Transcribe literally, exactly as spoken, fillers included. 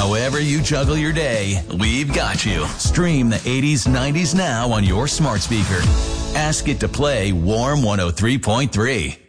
However you juggle your day, we've got you. Stream the eighties, nineties now on your smart speaker. Ask it to play Warm one oh three point three.